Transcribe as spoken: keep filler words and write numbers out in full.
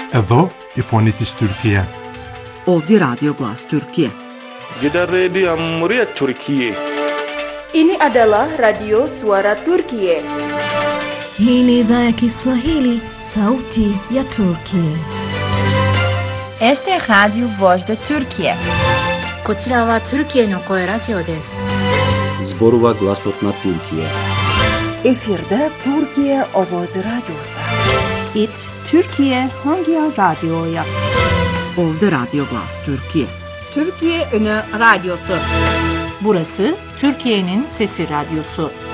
Εδώ η φωνή της Τουρκία. Ovdje Radio Glas Türkiye. Gidan rediyon muryar Türkiye. Ini adalah Radio Suara Turkiye. Hii ni idhaa ya Kiswahili, sauti ya Turkiye. Este é Radio Voz da Turkiye. こちらはトルキエの声ラジオです。 Zborova Glasotna Türkiye. Efirde Türkiye Ovozi Radyosu. It Türkiye Hangi Radyo'ya? Ovdje Radio Glas Türkiye. Türkiye Ünü Radyosu. Burası Türkiye'nin Sesi Radyosu.